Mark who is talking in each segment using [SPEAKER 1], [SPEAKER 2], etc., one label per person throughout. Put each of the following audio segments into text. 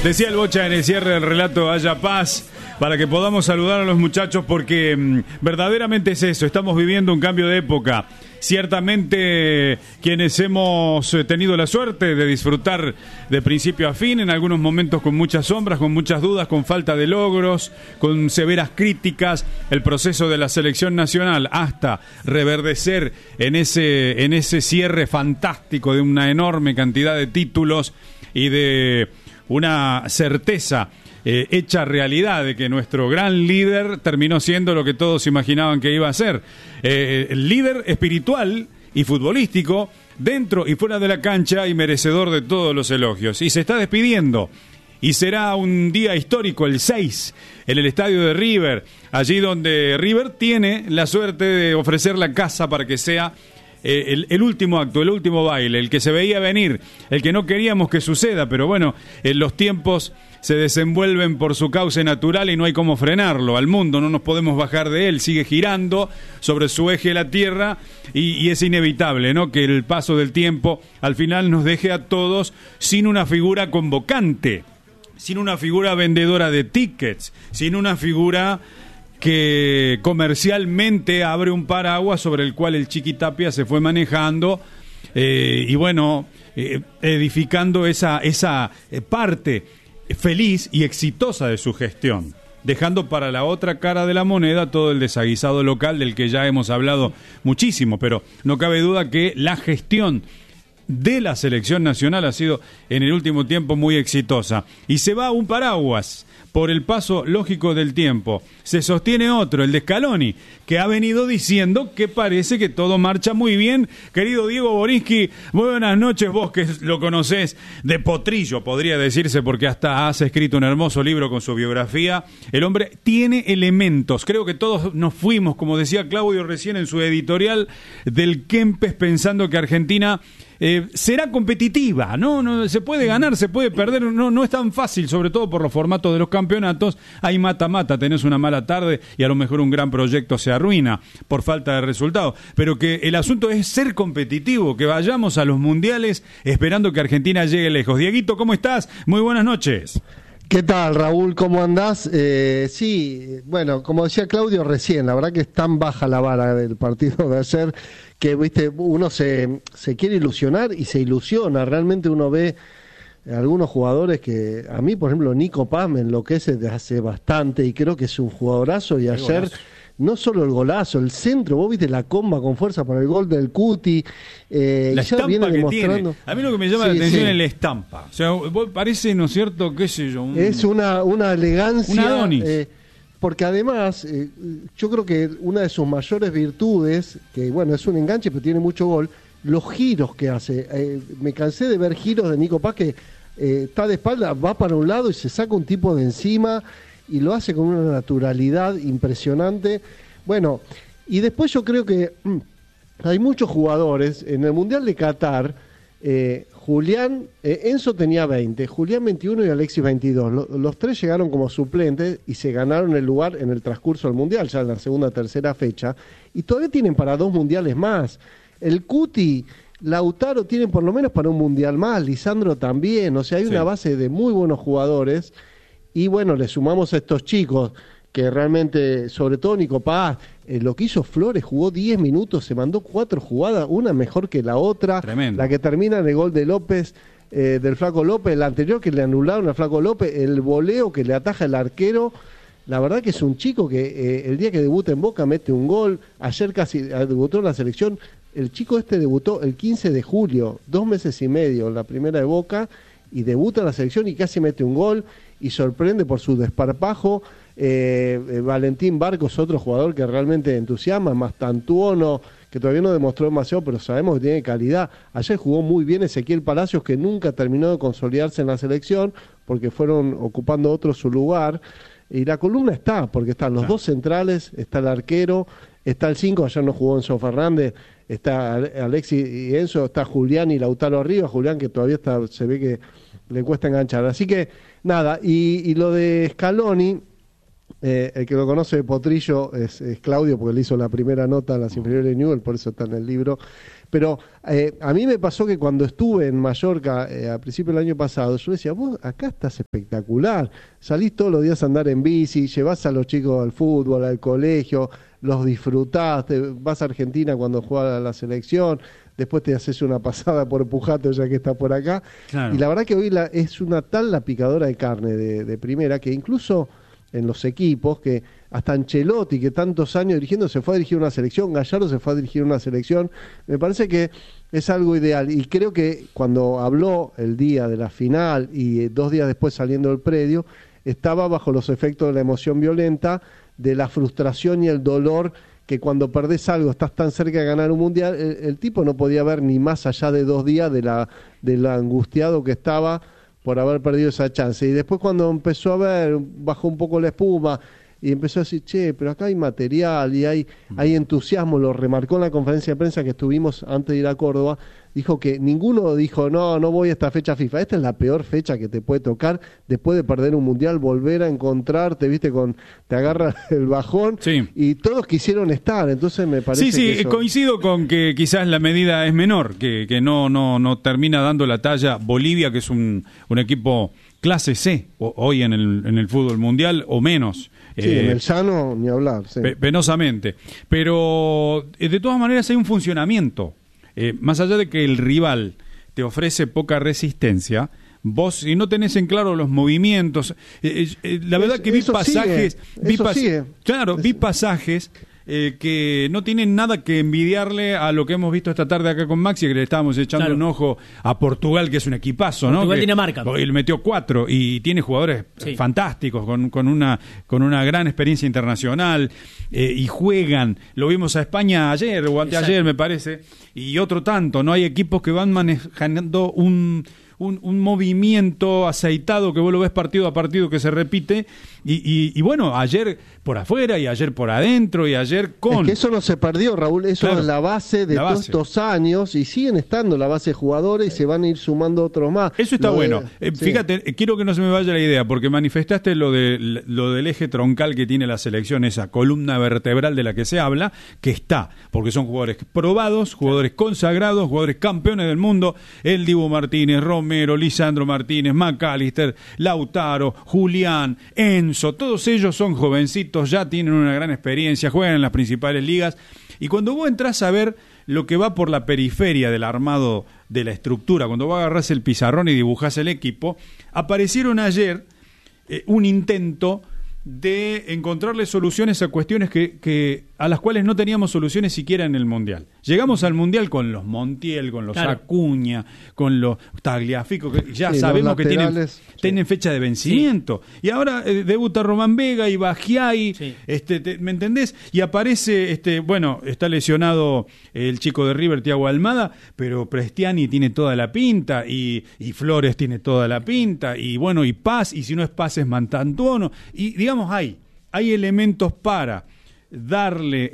[SPEAKER 1] Decía el Bocha en el cierre del relato Haya Paz, para que podamos saludar a los muchachos, porque verdaderamente es eso, estamos viviendo un cambio de época. Ciertamente quienes hemos tenido la suerte de disfrutar de principio a fin, en algunos momentos con muchas sombras, con muchas dudas, con falta de logros, con severas críticas, el proceso de la selección nacional hasta reverdecer en ese cierre fantástico de una enorme cantidad de títulos y de una certeza hecha realidad de que nuestro gran líder terminó siendo lo que todos imaginaban que iba a ser. El líder espiritual y futbolístico dentro y fuera de la cancha y merecedor de todos los elogios. Y se está despidiendo. Y será un día histórico, el 6, en el estadio de River, allí donde River tiene la suerte de ofrecer la casa para que sea el último acto, el último baile, el que se veía venir, el que no queríamos que suceda, pero bueno, los tiempos se desenvuelven por su cauce natural y no hay cómo frenarlo. Al mundo no nos podemos bajar de él, sigue girando sobre su eje la Tierra y es inevitable, ¿no?, que el paso del tiempo al final nos deje a todos sin una figura convocante, sin una figura vendedora de tickets, sin una figura que comercialmente abre un paraguas sobre el cual el Chiqui Tapia se fue manejando y bueno, edificando esa parte feliz y exitosa de su gestión, dejando para la otra cara de la moneda todo el desaguisado local del que ya hemos hablado muchísimo, pero no cabe duda que la gestión de la selección nacional ha sido en el último tiempo muy exitosa. Y se va un paraguas por el paso lógico del tiempo. Se sostiene otro, el de Scaloni, que ha venido diciendo que parece que todo marcha muy bien. Querido Diego Borinsky, muy buenas noches, vos que lo conocés de potrillo, podría decirse, porque hasta has escrito un hermoso libro con su biografía. El hombre tiene elementos. Creo que todos nos fuimos, como decía Claudio recién en su editorial, del Kempes pensando que Argentina será competitiva, ¿no? Se puede ganar, se puede perder, no es tan fácil, sobre todo por los formatos de los campeonatos. Hay mata-mata, tenés una mala tarde y a lo mejor un gran proyecto se arruina por falta de resultados, pero que el asunto es ser competitivo, que vayamos a los mundiales esperando que Argentina llegue lejos. Dieguito, ¿cómo estás? Muy buenas noches.
[SPEAKER 2] ¿Qué tal, Raúl? ¿Cómo andás? Sí, bueno, como decía Claudio recién, la verdad que es tan baja la vara del partido de ayer que, viste, uno se quiere ilusionar y se ilusiona. Realmente uno ve algunos jugadores que, a mí, por ejemplo, Nico Paz me enloquece desde hace bastante y creo que es un jugadorazo. Y ayer, no solo el golazo, el centro, vos viste la comba con fuerza para el gol del Cuti.
[SPEAKER 1] La estampa viene que tiene. A mí lo que me llama la atención es la estampa. O sea, parece, ¿no es cierto?, qué sé yo.
[SPEAKER 2] Es una elegancia.
[SPEAKER 1] Un Adonis.
[SPEAKER 2] Porque además, yo creo que una de sus mayores virtudes, que bueno, es un enganche, pero tiene mucho gol, los giros que hace. Me cansé de ver giros de Nico Paz que está de espalda, va para un lado y se saca un tipo de encima y lo hace con una naturalidad impresionante. Bueno, y después yo creo que hay muchos jugadores. En el Mundial de Qatar, Julián, Enzo tenía 20, Julián 21 y Alexis 22. Los tres llegaron como suplentes y se ganaron el lugar en el transcurso del Mundial, ya en la segunda, tercera fecha. Y todavía tienen para 2 mundiales más. El Cuti, Lautaro tienen por lo menos para un mundial más, Lisandro también. O sea, hay una base de muy buenos jugadores. Y bueno, le sumamos a estos chicos que realmente, sobre todo Nico Paz, lo que hizo Flores, jugó 10 minutos, se mandó 4 jugadas, una mejor que la otra.
[SPEAKER 1] Tremendo.
[SPEAKER 2] La que termina en el gol de López, del Flaco López, la anterior que le anularon al Flaco López, el voleo que le ataja el arquero. La verdad que es un chico que el día que debuta en Boca mete un gol. Ayer casi debutó en la selección. El chico este debutó el 15 de julio, 2 meses y medio en la primera de Boca, y debuta en la selección y casi mete un gol y sorprende por su desparpajo. Valentín Barcos, otro jugador que realmente entusiasma, Mastantuono, que todavía no demostró demasiado, pero sabemos que tiene calidad. Ayer jugó muy bien Ezequiel Palacios, que nunca terminó de consolidarse en la selección, porque fueron ocupando otros su lugar. Y la columna está, porque están los dos centrales, está el arquero, está el 5, ayer no jugó Enzo Fernández, está Alexis y Enzo, está Julián y Lautaro arriba, Julián que todavía se ve que le cuesta enganchar. Así que, nada, y lo de Scaloni, El que lo conoce de Potrillo es Claudio, porque le hizo la primera nota a las inferiores de Newell, por eso está en el libro. Pero a mí me pasó que cuando estuve en Mallorca a principios del año pasado, yo decía, vos acá estás espectacular, salís todos los días a andar en bici, llevás a los chicos al fútbol, al colegio, los disfrutás, vas a Argentina cuando juega la selección, después te haces una pasada por Pujato ya que está por acá. Claro. Y la verdad que hoy es una tal la picadora de carne de primera que incluso en los equipos, que hasta Ancelotti, que tantos años dirigiendo, se fue a dirigir una selección, Gallardo se fue a dirigir una selección, me parece que es algo ideal, y creo que cuando habló el día de la final y 2 días después saliendo del predio, estaba bajo los efectos de la emoción violenta, de la frustración y el dolor, que cuando perdés algo, estás tan cerca de ganar un mundial, el tipo no podía ver ni más allá de 2 días de la angustiado que estaba por haber perdido esa chance. Y después cuando empezó a ver, bajó un poco la espuma y empezó a decir, che, pero acá hay material y hay entusiasmo, lo remarcó en la conferencia de prensa que estuvimos antes de ir a Córdoba, dijo que ninguno dijo, no voy a esta fecha FIFA, esta es la peor fecha que te puede tocar, después de perder un mundial, volver a encontrarte, viste, te agarra el bajón, sí. Y todos quisieron estar, entonces me parece
[SPEAKER 1] que eso... coincido con que quizás la medida es menor, que no termina dando la talla Bolivia, que es un equipo clase C hoy en el fútbol mundial, o menos.
[SPEAKER 2] Sí, en el llano ni hablar. Sí.
[SPEAKER 1] Penosamente. Pero de todas maneras hay un funcionamiento. Más allá de que el rival te ofrece poca resistencia, vos si no tenés en claro los movimientos, la verdad que vi pasajes, vi pasajes que no tienen nada que envidiarle a lo que hemos visto esta tarde acá con Maxi, que le estábamos echando un ojo a Portugal, que es un equipazo, ¿no?
[SPEAKER 3] Portugal tiene marca.
[SPEAKER 1] Él metió 4 y tiene jugadores fantásticos, con una gran experiencia internacional, y juegan. Lo vimos a España ayer o anteayer, me parece, y otro tanto, ¿no? Hay equipos que van manejando un movimiento aceitado que vos lo ves partido a partido que se repite y bueno, ayer por afuera y ayer por adentro y ayer con...
[SPEAKER 2] Es que eso no se perdió, Raúl, eso es la base de todos estos años y siguen estando la base de jugadores y se van a ir sumando otros más.
[SPEAKER 1] Eso está bueno. Fíjate, quiero que no se me vaya la idea porque manifestaste lo del eje troncal que tiene la selección, esa columna vertebral de la que se habla, que está, porque son jugadores probados, jugadores consagrados, jugadores campeones del mundo, el Dibu Martínez, Romero, Lisandro Martínez, McAllister, Lautaro, Julián, Enzo, todos ellos son jovencitos, ya tienen una gran experiencia, juegan en las principales ligas, y cuando vos entrás a ver lo que va por la periferia del armado de la estructura, cuando vos agarrás el pizarrón y dibujás el equipo, aparecieron ayer un intento de encontrarle soluciones a cuestiones a las cuales no teníamos soluciones siquiera en el Mundial. Llegamos al Mundial con los Montiel, con los Acuña, con los Tagliafico, que ya sabemos que tienen fecha de vencimiento. Sí. Y ahora debuta Román Vega y Bagiay, ¿me entendés? Y aparece, está lesionado el chico de River, Thiago Almada, pero Prestiani tiene toda la pinta, y Flores tiene toda la pinta, y bueno, y Paz, y si no es Paz es Mantantuono, y digamos, hay elementos para darle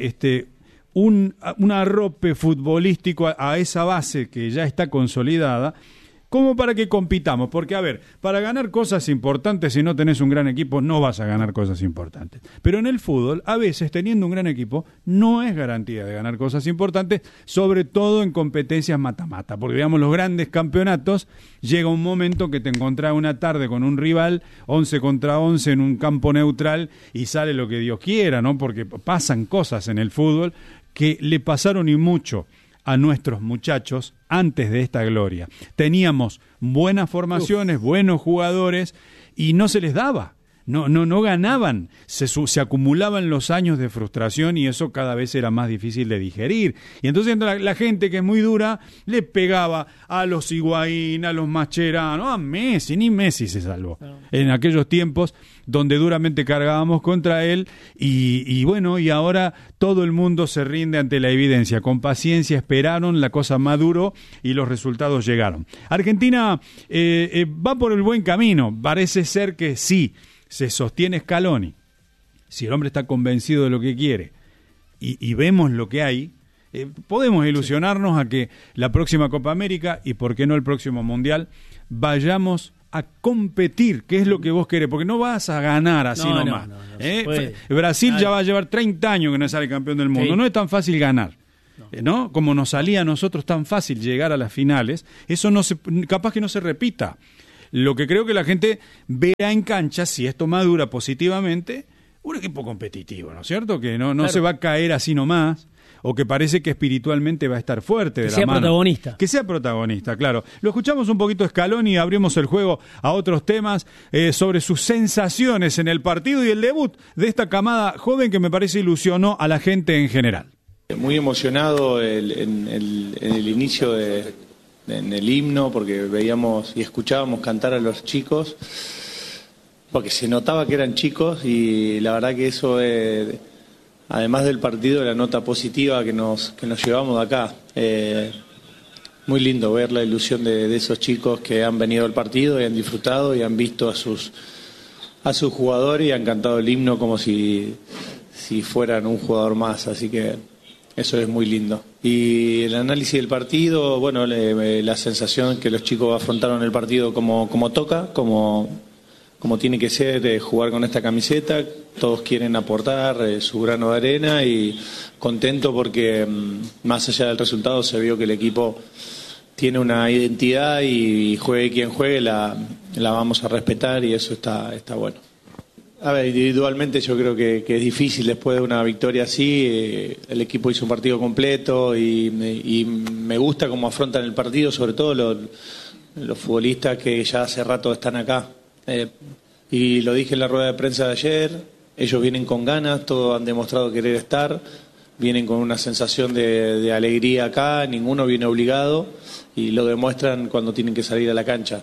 [SPEAKER 1] un arrope futbolístico a esa base que ya está consolidada, como para que compitamos, porque a ver, para ganar cosas importantes, si no tenés un gran equipo, no vas a ganar cosas importantes. Pero en el fútbol, a veces, teniendo un gran equipo, no es garantía de ganar cosas importantes, sobre todo en competencias mata-mata, porque digamos, los grandes campeonatos, llega un momento que te encontrás una tarde con un rival, 11 contra 11 en un campo neutral, y sale lo que Dios quiera, ¿no? Porque pasan cosas en el fútbol que le pasaron y mucho a nuestros muchachos antes de esta gloria. Teníamos buenas formaciones, buenos jugadores y no se les daba. No ganaban, se acumulaban los años de frustración y eso cada vez era más difícil de digerir. Y entonces la gente que es muy dura le pegaba a los Higuaín, a los Mascherano, a Messi, ni Messi se salvó. En aquellos tiempos donde duramente cargábamos contra él y bueno, y ahora todo el mundo se rinde ante la evidencia. Con paciencia esperaron, la cosa maduró y los resultados llegaron. Argentina va por el buen camino, parece ser que sí. Se sostiene Scaloni, si el hombre está convencido de lo que quiere y vemos lo que hay, podemos ilusionarnos a que la próxima Copa América y por qué no el próximo Mundial vayamos a competir, que es lo que vos querés, porque no vas a ganar así nomás.
[SPEAKER 3] No se puede.
[SPEAKER 1] Brasil ya va a llevar 30 años que no sale campeón del mundo, no es tan fácil ganar. ¿No? Como nos salía a nosotros tan fácil llegar a las finales, eso capaz que no se repita. Lo que creo que la gente vea en cancha, si esto madura positivamente, un equipo competitivo, ¿no es cierto? Que no se va a caer así nomás, o que parece que espiritualmente va a estar fuerte de la mano.
[SPEAKER 3] Que sea
[SPEAKER 1] protagonista, claro. Lo escuchamos un poquito a Scaloni y abrimos el juego a otros temas sobre sus sensaciones en el partido y el debut de esta camada joven que me parece ilusionó a la gente en general.
[SPEAKER 4] Muy emocionado en el inicio en el himno, porque veíamos y escuchábamos cantar a los chicos, porque se notaba que eran chicos, y la verdad que eso, además del partido, la nota positiva que nos llevamos de acá. Muy lindo ver la ilusión de esos chicos que han venido al partido y han disfrutado y han visto a sus jugadores y han cantado el himno como si fueran un jugador más, así que eso es muy lindo. Y el análisis del partido, bueno, la sensación que los chicos afrontaron el partido como toca, como tiene que ser, jugar con esta camiseta. Todos quieren aportar su grano de arena, y contento porque más allá del resultado se vio que el equipo tiene una identidad, y juegue quien juegue la vamos a respetar, y eso está bueno. A ver, individualmente yo creo que es difícil después de una victoria así. El equipo hizo un partido completo y me gusta cómo afrontan el partido, sobre todo los futbolistas que ya hace rato están acá. Y lo dije en la rueda de prensa de ayer, ellos vienen con ganas, todos han demostrado querer estar, vienen con una sensación de alegría acá, ninguno viene obligado, y lo demuestran cuando tienen que salir a la cancha.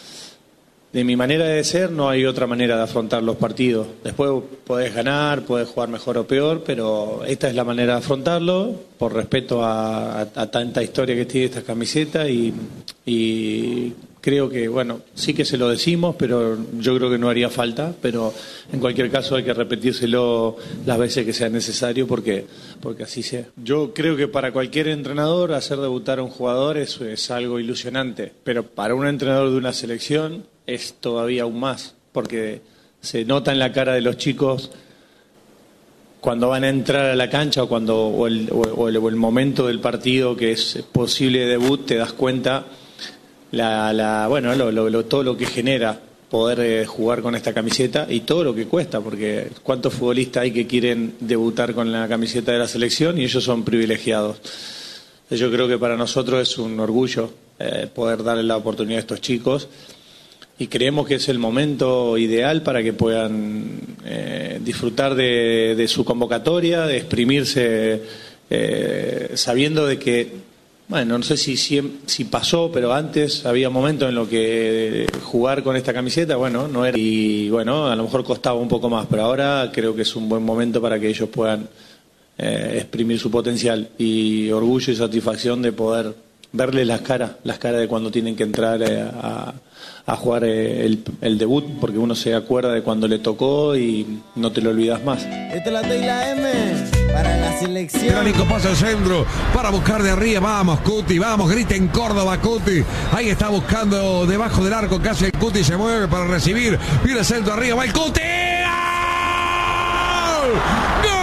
[SPEAKER 4] De mi manera de ser, no hay otra manera de afrontar los partidos. Después podés ganar, podés jugar mejor o peor, pero esta es la manera de afrontarlo, por respeto a tanta historia que tiene esta camiseta, y creo que, bueno, sí que se lo decimos, pero yo creo que no haría falta, pero en cualquier caso hay que repetírselo las veces que sea necesario, porque así sea. Yo creo que para cualquier entrenador hacer debutar a un jugador es algo ilusionante, pero para un entrenador de una selección es todavía aún más, porque se nota en la cara de los chicos cuando van a entrar a la cancha, o el momento del partido que es posible debut, te das cuenta todo lo que genera poder jugar con esta camiseta, y todo lo que cuesta, porque cuántos futbolistas hay que quieren debutar con la camiseta de la selección, y ellos son privilegiados. Yo creo que para nosotros es un orgullo poder darle la oportunidad a estos chicos, y creemos que es el momento ideal para que puedan disfrutar de su convocatoria, de exprimirse, sabiendo de que, bueno, no sé si pasó, pero antes había momentos en los que jugar con esta camiseta, bueno, no era, y bueno, a lo mejor costaba un poco más, pero ahora creo que es un buen momento para que ellos puedan exprimir su potencial, y orgullo y satisfacción de poder verles las caras de cuando tienen que entrar a jugar el debut, porque uno se acuerda de cuando le tocó y no te lo olvidas más.
[SPEAKER 5] Esta es la T y la M para la selección.
[SPEAKER 6] Nico pasa al centro para buscar de arriba. Vamos, Cuti, vamos, grita en Córdoba, Cuti. Ahí está buscando debajo del arco, casi el Cuti se mueve para recibir. Viene el centro arriba, va el Cuti. ¡Gol! ¡Gol!